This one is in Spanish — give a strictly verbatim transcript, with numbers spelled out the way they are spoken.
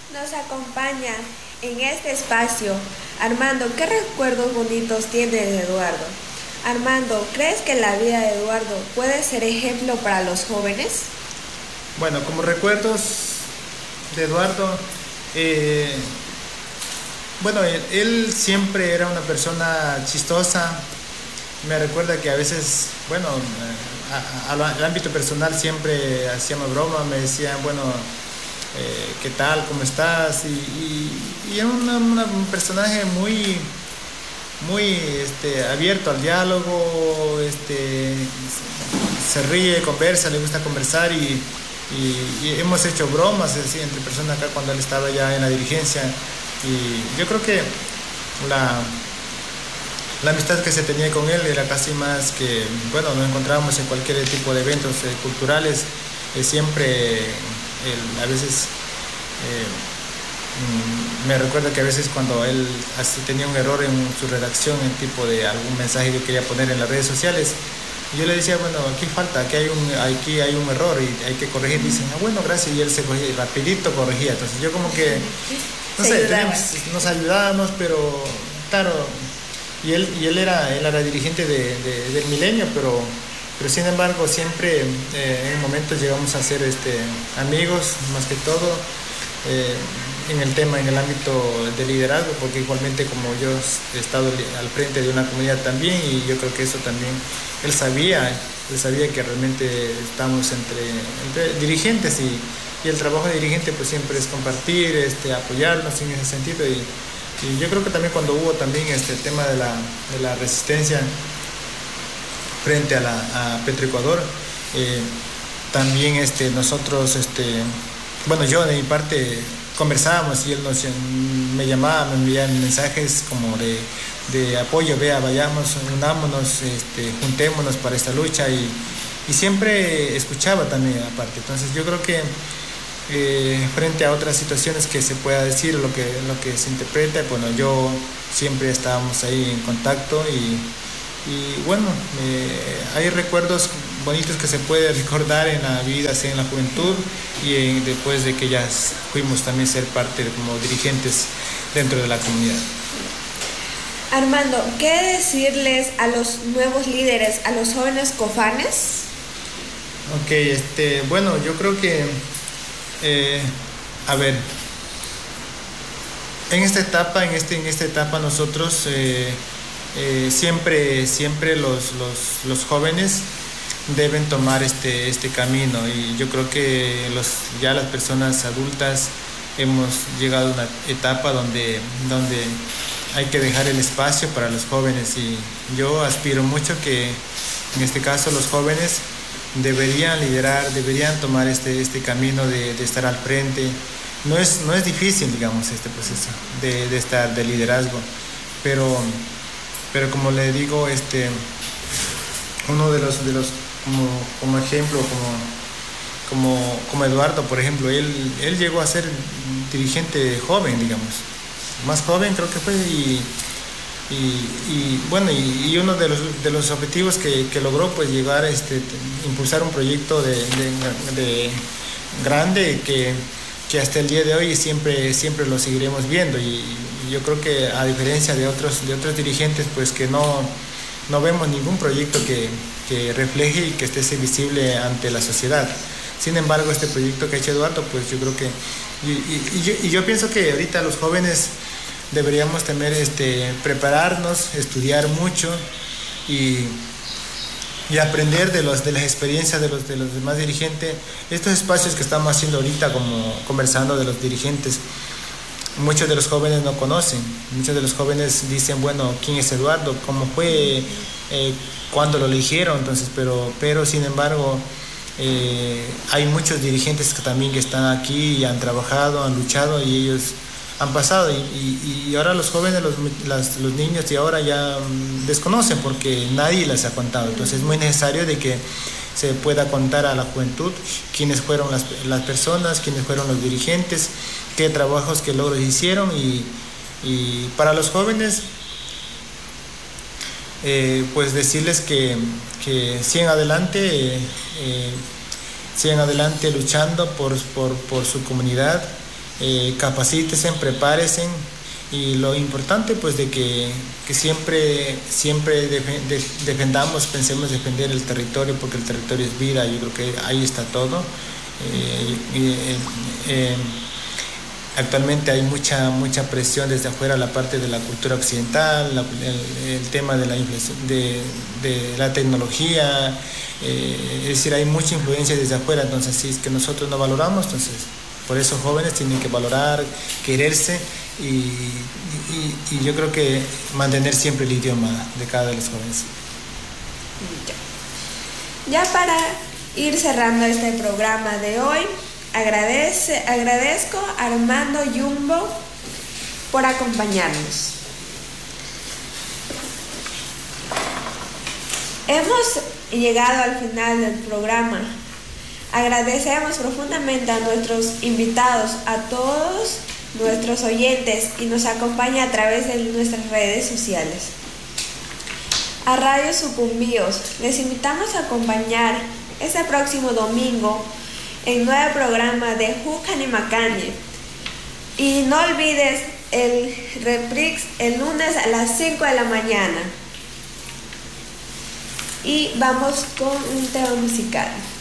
Nos acompaña en este espacio Armando. ¿Qué recuerdos bonitos tiene de Eduardo? Armando, ¿crees que la vida de Eduardo puede ser ejemplo para los jóvenes? Bueno, como recuerdos de Eduardo, eh, bueno, él, él siempre era una persona chistosa. Me recuerda que a veces, bueno, a, a, al ámbito personal siempre hacíamos broma, me decían, bueno, eh, ¿qué tal? ¿Cómo estás? Y, y, y era una, una, un personaje muy, muy este, abierto al diálogo, este, se ríe, conversa, le gusta conversar y, y, y hemos hecho bromas así, entre personas acá cuando él estaba ya en la dirigencia. Y yo creo que la... La amistad que se tenía con él era casi más que, bueno, nos encontrábamos en cualquier tipo de eventos eh, culturales, eh, siempre, él, a veces, eh, me recuerdo que a veces cuando él así tenía un error en su redacción, en tipo de algún mensaje que quería poner en las redes sociales, yo le decía, bueno, aquí falta, aquí hay un, aquí hay un error y hay que corregir, y dicen, ah, bueno, gracias, y él se corregía, rapidito corregía, entonces yo como que, no sé, teníamos, nos ayudábamos, pero claro. Y él, y él, era, él era dirigente de, de, del Milenio, pero, pero sin embargo siempre eh, en momentos llegamos a ser este, amigos, más que todo, eh, en el tema, en el ámbito de liderazgo, porque igualmente como yo he estado al frente de una comunidad también, y yo creo que eso también, él sabía, él sabía que realmente estamos entre, entre dirigentes, y, y el trabajo de dirigente pues siempre es compartir, este, apoyarnos en ese sentido. Y, Y yo creo que también cuando hubo también este tema de la, de la resistencia frente a, la, a Petroecuador, eh, también este, nosotros, este, bueno, yo de mi parte conversábamos y él nos, me llamaba, me enviaba mensajes como de, de apoyo, vea, vayamos, unámonos, este, juntémonos para esta lucha, y, y siempre escuchaba también aparte. Entonces yo creo que Eh, frente a otras situaciones que se pueda decir, lo que, lo que se interpreta, bueno, yo siempre estábamos ahí en contacto y, y bueno, eh, hay recuerdos bonitos que se puede recordar en la vida, así en la juventud, y en, después de que ya fuimos también ser parte de, como dirigentes dentro de la comunidad. Armando, ¿qué decirles a los nuevos líderes, a los jóvenes cofanes? Ok, este, bueno, yo creo que Eh, a ver, en esta etapa, en, este, en esta etapa nosotros eh, eh, siempre, siempre los, los, los jóvenes deben tomar este, este camino, y yo creo que los, ya las personas adultas hemos llegado a una etapa donde, donde hay que dejar el espacio para los jóvenes, y yo aspiro mucho que en este caso los jóvenes deberían liderar, deberían tomar este, este camino de, de estar al frente. No es, no es difícil, digamos, este proceso de, de estar, de liderazgo, pero, pero como le digo, este, uno de los, de los como, como ejemplo, como, como, como Eduardo, por ejemplo, él, él llegó a ser dirigente joven, digamos, más joven creo que fue, y Y, y bueno, y, y uno de los, de los objetivos que, que logró pues llegar a este, impulsar un proyecto de, de, de grande que, que hasta el día de hoy siempre, siempre lo seguiremos viendo, y, y yo creo que a diferencia de otros, de otros dirigentes pues que no, no vemos ningún proyecto que, que refleje y que esté visible ante la sociedad. Sin embargo, este proyecto que ha hecho Eduardo, pues yo creo que, y, y, y, yo, y yo pienso que ahorita los jóvenes deberíamos tener, este, prepararnos, estudiar mucho y, y aprender de, los, de las experiencias de los, de los demás dirigentes. Estos espacios que estamos haciendo ahorita, como conversando de los dirigentes, muchos de los jóvenes no conocen. Muchos de los jóvenes dicen, bueno, ¿quién es Eduardo? ¿Cómo fue? Eh, ¿Cuándo lo eligieron? Entonces, pero, pero sin embargo, eh, hay muchos dirigentes que también que están aquí y han trabajado, han luchado, y ellos han pasado, y, y, y ahora los jóvenes, los, las, los niños de ahora ya um, desconocen porque nadie les ha contado. Entonces es muy necesario de que se pueda contar a la juventud quiénes fueron las, las personas, quiénes fueron los dirigentes, qué trabajos, qué logros hicieron, y, y para los jóvenes eh, pues decirles que, que sigan adelante, eh, sigan adelante luchando por, por, por su comunidad. eh, capacítense, prepárense, y lo importante pues de que, que siempre, siempre def- de- defendamos, pensemos defender el territorio, porque el territorio es vida. Yo creo que ahí está todo. Eh, y, eh, eh, Actualmente hay mucha, mucha presión desde afuera, la parte de la cultura occidental, la, el, el tema de la, de, de la tecnología, eh, es decir, hay mucha influencia desde afuera. Entonces si es que nosotros no valoramos, entonces por eso jóvenes tienen que valorar, quererse, y, y, y yo creo que mantener siempre el idioma de cada de los jóvenes. Ya, ya para ir cerrando este programa de hoy, agradece, agradezco a Armando Yumbo por acompañarnos. Hemos llegado al final del programa. Agradecemos profundamente a nuestros invitados, a todos nuestros oyentes, y nos acompaña a través de nuestras redes sociales. A Radio Sucumbíos, les invitamos a acompañar este próximo domingo en nuevo programa de Jucani Macani. Y no olvides el Reprix el lunes a las cinco de la mañana. Y vamos con un tema musical.